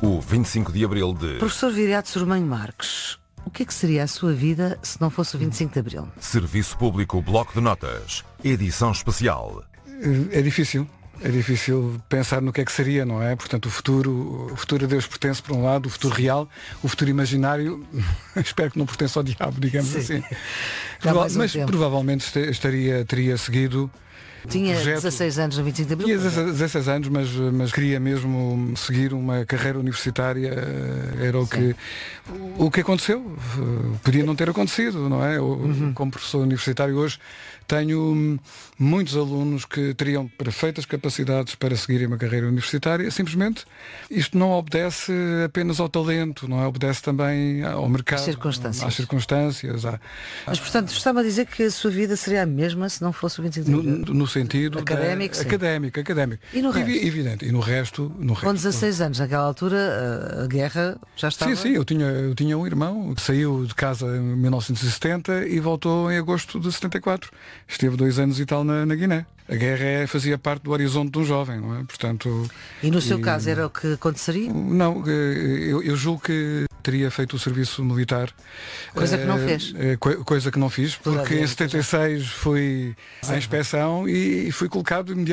O 25 de Abril de Professor Viriato Sormanho Marques, o que é que seria a sua vida se não fosse o 25 de Abril? Serviço Público Bloco de Notas, edição especial. É difícil pensar no que é que seria, não é? Portanto, o futuro a Deus pertence, por um lado, o futuro real, o futuro imaginário, espero que não pertence ao diabo, digamos Sim. assim. Mas Provavelmente teria seguido. Tinha 16 anos no 25 de Abril? Tinha 16 anos, mas queria mesmo seguir uma carreira universitária, era o que aconteceu. Podia não ter acontecido, não é? Como professor universitário hoje tenho muitos alunos que teriam perfeitas capacidades para seguirem uma carreira universitária, simplesmente isto não obedece apenas ao talento, não é? Obedece também ao mercado, às circunstâncias. Mas, portanto, estava a dizer que a sua vida seria a mesma se não fosse o 25 de Abril? No sentido académico, académico. E no resto? Evidente. E no resto. Com 16 anos, naquela altura, a guerra já estava... Sim, eu tinha um irmão que saiu de casa em 1970 e voltou em agosto de 74. Esteve 2 anos e tal na Guiné. A guerra fazia parte do horizonte de um jovem, não é? Portanto, e no seu caso era o que aconteceria? Não, eu julgo que teria feito o serviço militar. Coisa que não fez. Coisa que não fiz, porque em 76 fui à inspeção e fui colocado imediatamente